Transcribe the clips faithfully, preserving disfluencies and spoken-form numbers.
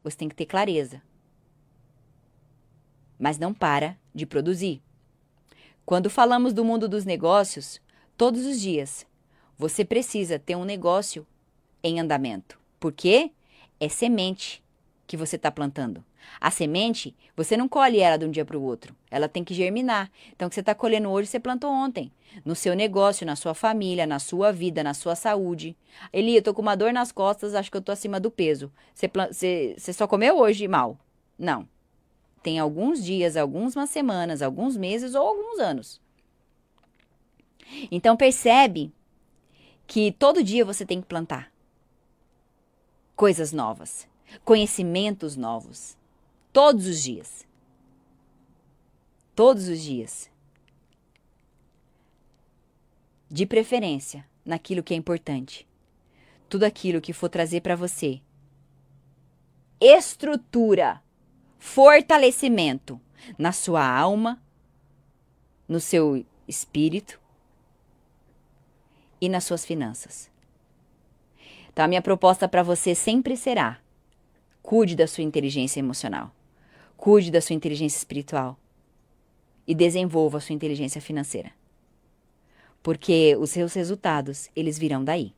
Você tem que ter clareza. Mas não para de produzir. Quando falamos do mundo dos negócios, todos os dias, você precisa ter um negócio em andamento. Por quê? É semente que você está plantando. A semente, você não colhe ela de um dia para o outro. Ela tem que germinar. Então, o que você está colhendo hoje, você plantou ontem. No seu negócio, na sua família, na sua vida, na sua saúde. Eli, eu tô com uma dor nas costas, acho que eu tô acima do peso. Você, você, você só comeu hoje mal? Não. Tem alguns dias, algumas semanas, alguns meses ou alguns anos. Então, percebe que todo dia você tem que plantar coisas novas, conhecimentos novos. Todos os dias. Todos os dias. De preferência, naquilo que é importante. Tudo aquilo que for trazer para você estrutura, fortalecimento na sua alma, no seu espírito e nas suas finanças. Então, a minha proposta para você sempre será: cuide da sua inteligência emocional. Cuide da sua inteligência espiritual e desenvolva a sua inteligência financeira. Porque os seus resultados, eles virão daí.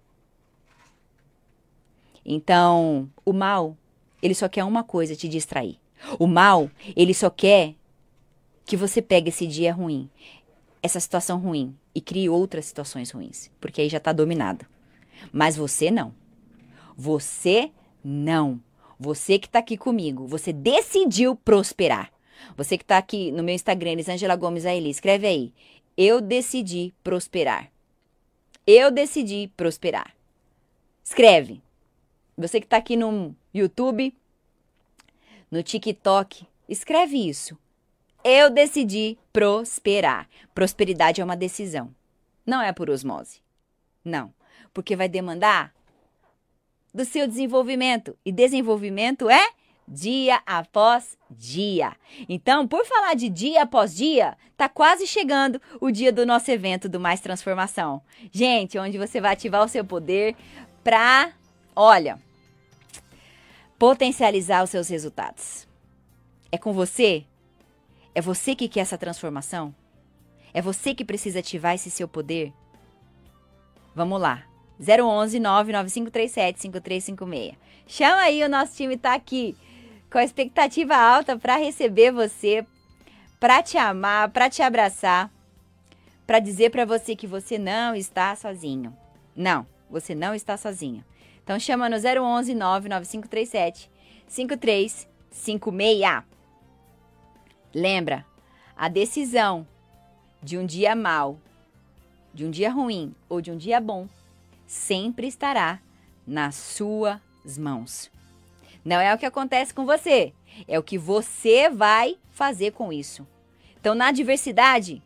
Então, o mal, ele só quer uma coisa, te distrair. O mal, ele só quer que você pegue esse dia ruim, essa situação ruim e crie outras situações ruins, porque aí já está dominado. Mas você não. Você não. Você que está aqui comigo, você decidiu prosperar. Você que está aqui no meu Instagram, Elisângela Gomes Aeli, escreve aí: eu decidi prosperar. Eu decidi prosperar. Escreve. Você que está aqui no YouTube, no TikTok, escreve isso. Eu decidi prosperar. Prosperidade é uma decisão. Não é por osmose. Não. Porque vai demandar do seu desenvolvimento. E desenvolvimento é dia após dia. Então, por falar de dia após dia, tá quase chegando o dia do nosso evento do Mais Transformação. Gente, onde você vai ativar o seu poder para, olha, potencializar os seus resultados. É com você? É você que quer essa transformação? É você que precisa ativar esse seu poder? Vamos lá. zero onze, nove nove cinco três sete, cinco três cinco seis. Chama aí, o nosso time tá aqui com a expectativa alta para receber você, para te amar, para te abraçar, para dizer para você que você não está sozinho. Não, você não está sozinho. Então chama no zero onze, nove nove cinco três sete, cinco três cinco seis. Lembra, a decisão de um dia mau, de um dia ruim ou de um dia bom sempre estará nas suas mãos. Não é o que acontece com você, é o que você vai fazer com isso. Então, na adversidade,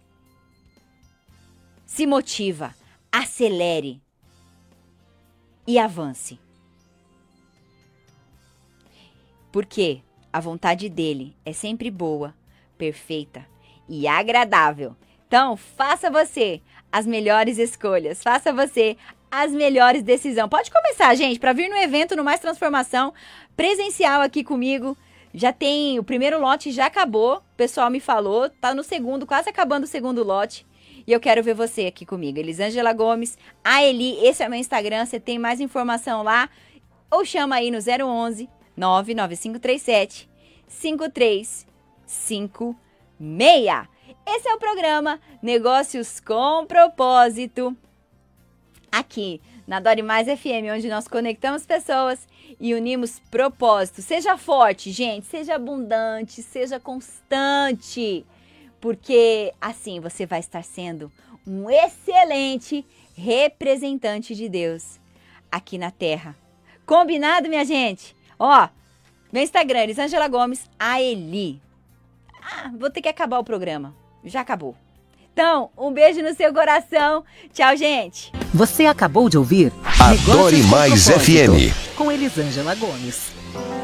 se motiva, acelere e avance. Porque a vontade dele é sempre boa, perfeita e agradável. Então, faça você as melhores escolhas, faça você as melhores decisões. Pode começar, gente, para vir no evento no Mais Transformação presencial aqui comigo. Já tem, o primeiro lote já acabou, o pessoal me falou, tá no segundo, quase acabando o segundo lote. E eu quero ver você aqui comigo, Elisângela Gomes, Aeli, esse é o meu Instagram, você tem mais informação lá, ou chama aí no zero onze, nove nove cinco três sete, cinco três cinco seis. Esse é o programa Negócios com Propósito, aqui na Dore Mais F M, onde nós conectamos pessoas e unimos propósito. Seja forte, gente, seja abundante, seja constante, porque assim você vai estar sendo um excelente representante de Deus aqui na Terra. Combinado, minha gente? Ó, meu Instagram, Elisângela Gomes Aeli. Ah, vou ter que acabar o programa. Já acabou. Então, um beijo no seu coração. Tchau, gente. Você acabou de ouvir Adore Mais F M com Elisângela Gomes.